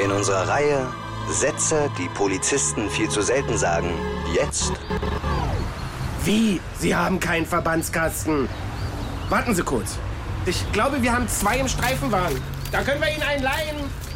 In unserer Reihe Sätze, die Polizisten viel zu selten sagen. Jetzt. Wie? Sie haben keinen Verbandskasten. Warten Sie kurz. Ich glaube, wir haben 2 im Streifenwagen. Da können wir Ihnen einen leihen.